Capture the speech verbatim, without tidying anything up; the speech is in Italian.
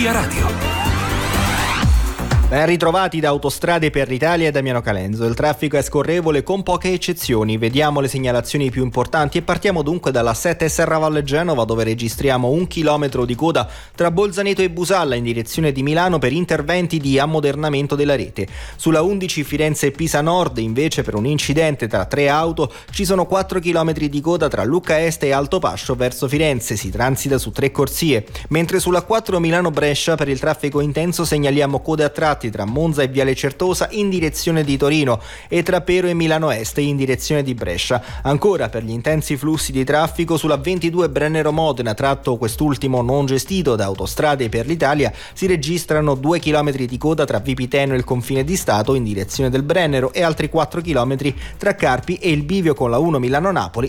Via Radio. Ben ritrovati da Autostrade per l'Italia e Damiano Calenzo. Il traffico è scorrevole con poche eccezioni. Vediamo le segnalazioni più importanti e partiamo dunque dalla sette Serravalle Genova, dove registriamo un chilometro di coda tra Bolzaneto e Busalla in direzione di Milano per interventi di ammodernamento della rete. Sulla undici Firenze Pisa Nord, invece, per un incidente tra tre auto ci sono quattro chilometri di coda tra Lucca Est e Alto Pascio verso Firenze. Si transita su tre corsie. Mentre sulla quattro Milano Brescia per il traffico intenso segnaliamo code a tratti tra Monza e Viale Certosa in direzione di Torino e tra Pero e Milano Est in direzione di Brescia. Ancora per gli intensi flussi di traffico sulla ventidue Brennero Modena, tratto quest'ultimo non gestito da Autostrade per l'Italia, si registrano due chilometri di coda tra Vipiteno e il confine di Stato in direzione del Brennero e altri quattro chilometri tra Carpi e il bivio con la uno Milano Napoli